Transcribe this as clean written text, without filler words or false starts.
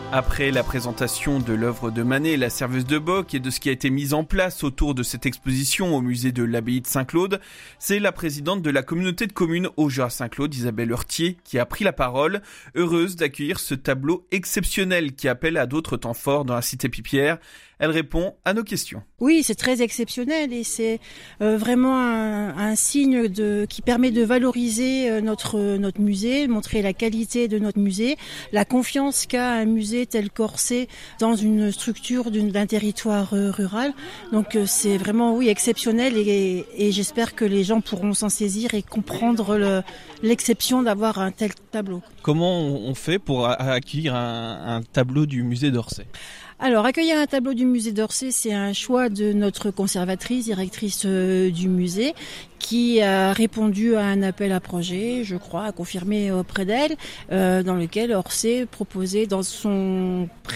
Après la présentation de l'œuvre de Manet, La Serveuse de Bock, et de ce qui a été mis en place autour de cette exposition au musée de l'Abbaye de Saint-Claude, c'est la présidente de la communauté de communes Augeas-Saint-Claude, Isabelle Heurtier, qui a pris la parole, heureuse d'accueillir ce tableau exceptionnel qui appelle à d'autres temps forts dans la cité Pipière. Elle répond à nos questions. Oui, c'est très exceptionnel et c'est vraiment un signe qui permet de valoriser notre musée, montrer la qualité de notre musée, la confiance qu'a un musée tel qu'Orsay dans une structure d'un territoire rural. Donc c'est vraiment exceptionnel et j'espère que les gens pourront s'en saisir et comprendre l'exception d'avoir un tel tableau. Comment on fait pour accueillir un tableau du musée d'Orsay ? Alors, accueillir un tableau du musée d'Orsay, c'est un choix de notre conservatrice, directrice du musée, qui a répondu à un appel à projet, je crois, a confirmé auprès d'elle, dans lequel Orsay proposait dans son